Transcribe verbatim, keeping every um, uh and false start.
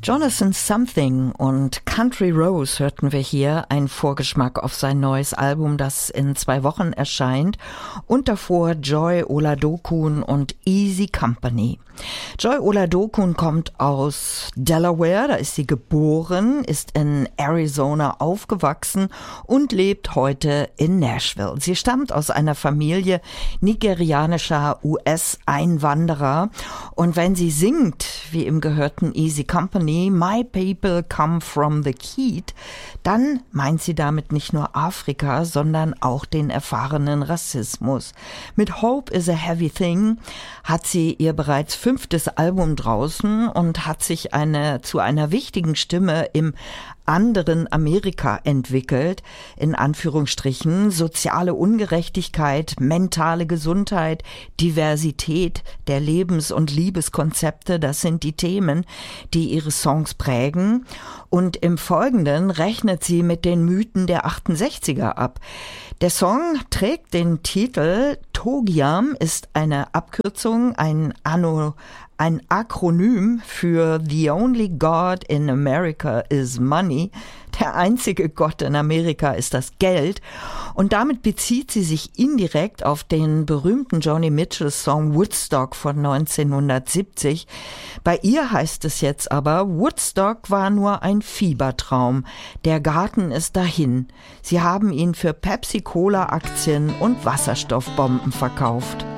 Jonathan Something und Country Rose hörten wir hier, ein Vorgeschmack auf sein neues Album, das in zwei Wochen erscheint, und davor Joy Oladokun und Easy Company. Joy Oladokun kommt aus Delaware, da ist sie geboren, ist in Arizona aufgewachsen und lebt heute in Nashville. Sie stammt aus einer Familie nigerianischer U S-Einwanderer, und wenn sie singt, wie im gehörten Easy Company, My People Come From The Keat, dann meint sie damit nicht nur Afrika, sondern auch den erfahrenen Rassismus. Mit Hope is a Heavy Thing hat sie ihr bereits fünftes Album draußen und hat sich eine zu einer wichtigen Stimme im anderen Amerika entwickelt, in Anführungsstrichen. Soziale Ungerechtigkeit, mentale Gesundheit, Diversität der Lebens- und Liebeskonzepte, das sind die Themen, die ihre Songs prägen. Und im Folgenden rechnet sie mit den Mythen der achtundsechziger ab. Der Song trägt den Titel Togiam, ist eine Abkürzung, ein Anno Ein Akronym für The Only God in America is Money. Der einzige Gott in Amerika ist das Geld. Und damit bezieht sie sich indirekt auf den berühmten Joni Mitchell-Song Woodstock von neunzehnhundertsiebzig. Bei ihr heißt es jetzt aber, Woodstock war nur ein Fiebertraum. Der Garten ist dahin. Sie haben ihn für Pepsi-Cola-Aktien und Wasserstoffbomben verkauft.